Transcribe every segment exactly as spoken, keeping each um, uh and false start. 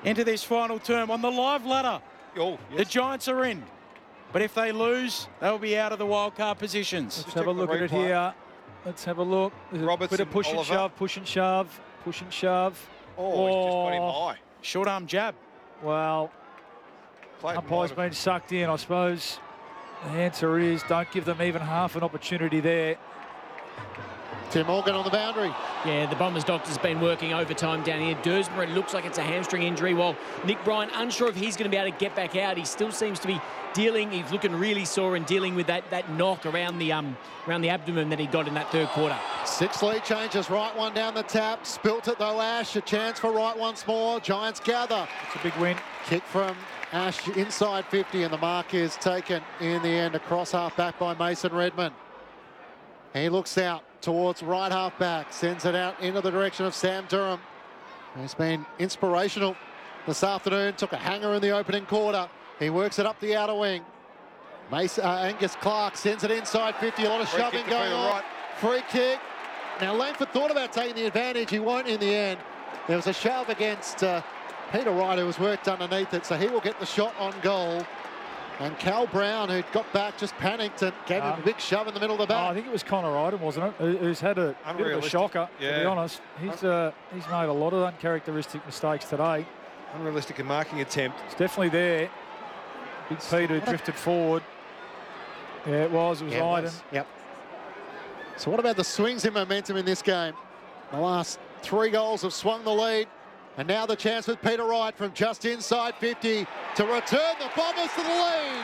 into this final term. On the live ladder, Oh, yes. the Giants are in. But if they lose, they'll be out of the wildcard positions. Let's have a look at it here. Let's have a look. There's a Robertson, bit of push and Oliver. shove, push and shove, push and shove. Oh, he's just got him Oh. high. Short arm jab. Well, Clayton umpire's might have- been sucked in, I suppose. The answer is don't give them even half an opportunity there. Tim Morgan on the boundary. Yeah, the Bombers doctor's been working overtime down here. Dersma, it looks like it's a hamstring injury, while Nick Bryan, unsure if he's going to be able to get back out. He still seems to be dealing, he's looking really sore and dealing with that, that knock around the, um, around the abdomen that he got in that third quarter. Six lead changes. Right one down the tap. Spilt it though, Ash. A chance for right once more. Giants gather. It's a big win. Kick from Ash inside fifty, and the mark is taken in the end. Across half back by Mason Redmond. He looks out towards right half back, sends it out into the direction of Sam Durham. He's been inspirational this afternoon, took a hanger in the opening quarter. He works it up the outer wing. Mason, uh, Angus Clark sends it inside fifty, a lot of Free shoving kick to going Peter on. Wright. Free kick. Now Langford thought about taking the advantage, he won't in the end. There was a shove against uh, Peter Wright, who was worked underneath it, so he will get the shot on goal. And Cal Brown, who got back, just panicked and gave him Um, a big shove in the middle of the Oh, I back. think it was Connor Iden, wasn't it? Who- Who's had a bit of a Unrealistic. shocker, to be Yeah. honest. He's uh, he's made a lot of uncharacteristic mistakes today. Unrealistic marking attempt. It's definitely there. Big Peter drifted forward. Yeah, it was. It was Yeah, it Iden. was. Yep. So what about the swings in momentum in this game? The last three goals have swung the lead. And now the chance with Peter Wright from just inside fifty to return the Bombers to the lead.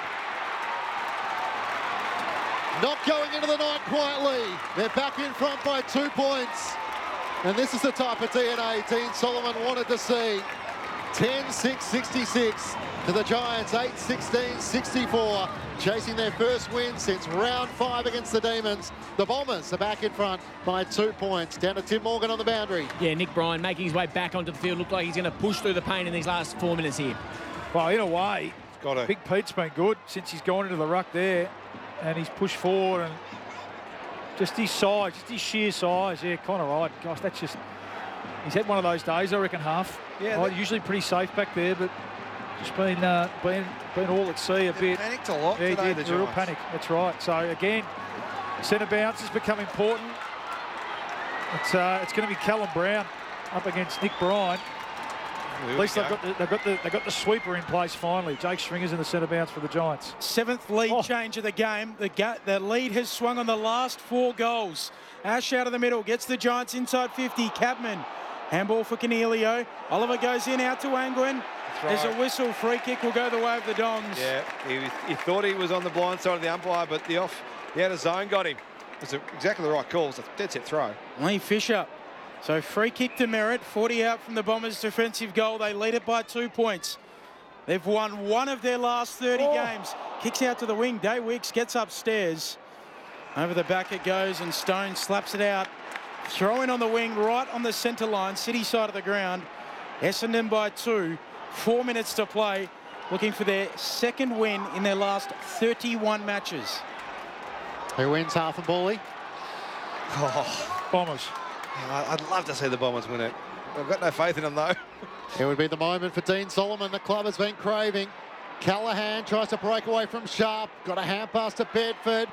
Not going into the night quietly. They're back in front by two points. And this is the type of D N A Dean Solomon wanted to see. ten six sixty-six to the Giants, eight sixteen sixty-four. Chasing their first win since round five against the Demons. The Bombers are back in front by two points. Down to Tim Morgan on the boundary. Yeah, Nick Bryan making his way back onto the field. Looked like he's going to push through the pain in these last four minutes here. Well, in a way, He's got a Big Pete's been good since he's gone into the ruck there, and he's pushed forward, and just his size, just his sheer size. Yeah, Connor Iden. Gosh, that's just. He's had one of those days, I reckon, half. Yeah, Oh, that- usually pretty safe back there, but just been uh, been been all at sea a They bit. panicked a lot Yeah, he today, did. the Real Giants. panic. That's right. So again, centre bounce has become important. It's uh, it's going to be Callum Brown up against Nick Bryan. Here At we least they've go. got the, they've got the they've got the sweeper in place finally. Jake Stringer's in the centre bounce for the Giants. Seventh lead Oh. change of the game. The, ga the lead has swung on the last four goals. Ash out of the middle, gets the Giants inside fifty. Cabman, handball for Cornelio. Oliver goes in, out to Angwin. There's a right. whistle. Free kick will go the way of the Dons. Yeah, he, was, he thought he was on the blind side of the umpire, but the off, the out of zone got him. It's a, exactly the right call. It's a dead set throw. Lee Fisher. So free kick to Merritt. forty out from the Bombers' defensive goal. They lead it by two points. They've won one of their last thirty Oh. games. Kicks out to the wing. Day Wicks gets upstairs. Over the back it goes, and Stone slaps it out. Throw in on the wing, right on the centre line, city side of the ground. Essendon by two. Four minutes to play. Looking for their second win in their last thirty-one matches. Who wins half and Bully? Oh, Bombers. I- I'd love to see the Bombers win it. I've got no faith in them, though. It would be the moment for Dean Solomon. The club has been craving. Callahan tries to break away from Sharp. Got a hand pass to Bedford.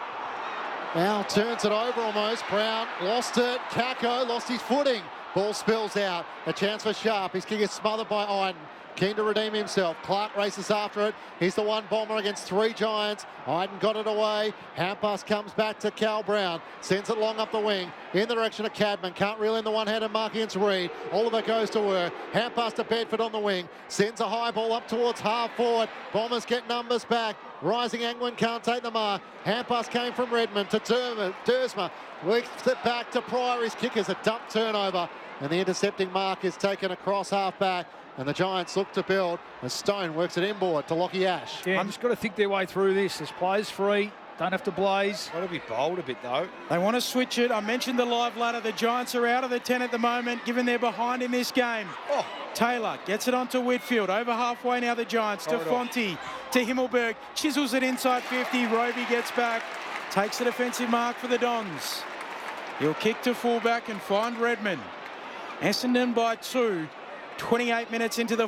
Now turns it over almost. Brown lost it. Kako lost his footing. Ball spills out. A chance for Sharp. His kick is smothered by Iden. Keen to redeem himself. Clark races after it. He's the one Bomber against three Giants. Iden got it away. Hand pass comes back to Cal Brown. Sends it long up the wing. In the direction of Cadman. Can't reel in the one-handed mark against Reed. Oliver goes to work. Hand pass to Bedford on the wing. Sends a high ball up towards half forward. Bombers get numbers back. Rising Angwin can't take the mark. Hand pass came from Redmond to Derma, Dersma. Weeks it back to Pryor. His kick is a dump turnover. And the intercepting mark is taken across half back. And the Giants look to build as Stone works it inboard to Lockie Ash. Yeah, just got to think their way through this. There's players free. Don't have to blaze. Got to be bold a bit, though. They want to switch it. I mentioned the live ladder. The Giants are out of the ten at the moment, given they're behind in this game. Oh, Taylor gets it onto Whitfield. Over halfway now, the Giants. To Hold it off. Fonte, to Himmelberg. Chisels it inside fifty. Roby gets back. Takes the defensive mark for the Dons. He'll kick to fullback and find Redmond. Essendon by two. twenty-eight minutes into the